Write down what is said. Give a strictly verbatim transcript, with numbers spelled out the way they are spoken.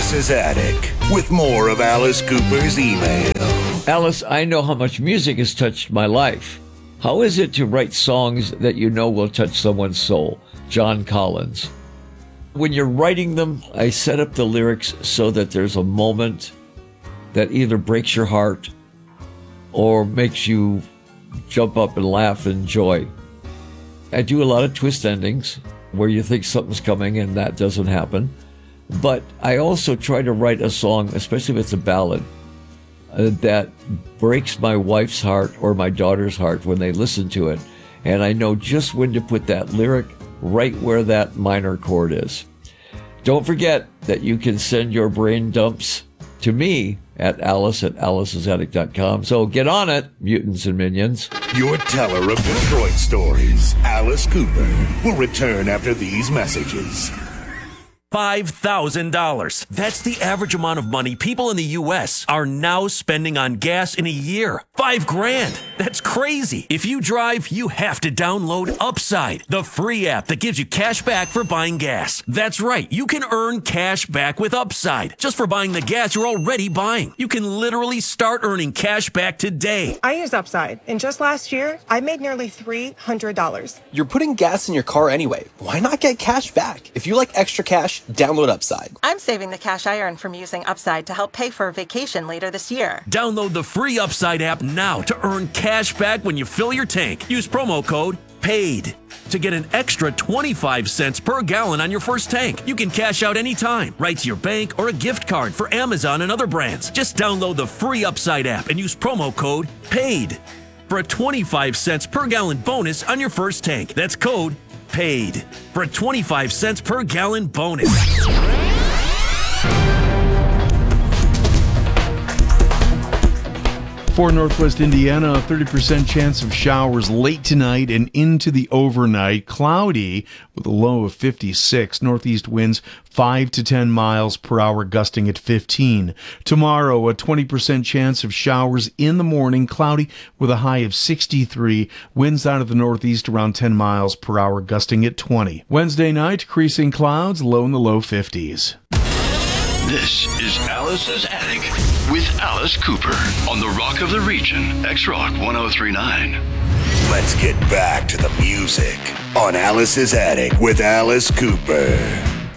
Alice's Attic with more of Alice Cooper's email. Alice, I know how much music has touched my life. How is it to write songs that you know will touch someone's soul? John Collins. When you're writing them, I set up the lyrics so that there's a moment that either breaks your heart or makes you jump up and laugh and enjoy. I do a lot of twist endings where you think something's coming and that doesn't happen. But I also try to write a song, especially if it's a ballad, uh, that breaks my wife's heart or my daughter's heart when they listen to it. And I know just when to put that lyric right where that minor chord is. Don't forget that you can send your brain dumps to me at alice at alice's attic dot com. So get on it, mutants and minions. Your teller of Detroit stories, Alice Cooper, will return after these messages. five thousand dollars. That's the average amount of money people in the U S are now spending on gas in a year. Five grand. That's crazy. If you drive, you have to download Upside, the free app that gives you cash back for buying gas. That's right. You can earn cash back with Upside just for buying the gas you're already buying. You can literally start earning cash back today. I use Upside, and just last year, I made nearly three hundred dollars. You're putting gas in your car anyway. Why not get cash back? If you like extra cash, download Upside. I'm saving the cash I earn from using Upside to help pay for a vacation later this year. Download the free Upside app now to earn cash back when you fill your tank. Use promo code PAID to get an extra twenty-five cents per gallon on your first tank. You can cash out anytime, right to your bank or a gift card for Amazon and other brands. Just download the free Upside app and use promo code PAID for a twenty-five cents per gallon bonus on your first tank. That's code PAID for a twenty-five cents per gallon bonus. For Northwest Indiana, a thirty percent chance of showers late tonight and into the overnight. Cloudy with a low of fifty-six. Northeast winds five to ten miles per hour, gusting at fifteen. Tomorrow, a twenty percent chance of showers in the morning. Cloudy with a high of sixty-three. Winds out of the northeast around ten miles per hour, gusting at twenty. Wednesday night, decreasing clouds, low in the low fifties. This is Alice's Attic with Alice Cooper on the Rock of the Region, X-Rock one oh three point nine. Let's get back to the music on Alice's Attic with Alice Cooper.